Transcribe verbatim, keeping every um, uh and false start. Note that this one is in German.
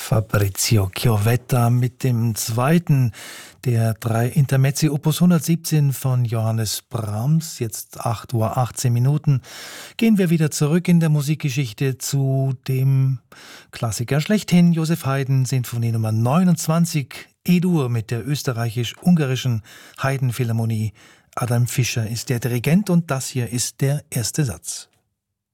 Fabrizio Chiovetta mit dem zweiten der drei Intermezzi Opus hundertsiebzehn von Johannes Brahms. Jetzt acht Uhr achtzehn Minuten. Gehen wir wieder zurück in der Musikgeschichte zu dem Klassiker schlechthin, Joseph Haydn, Sinfonie Nummer neunundzwanzig, E-Dur mit der österreichisch-ungarischen Haydn Philharmonie. Adam Fischer ist der Dirigent und das hier ist der erste Satz.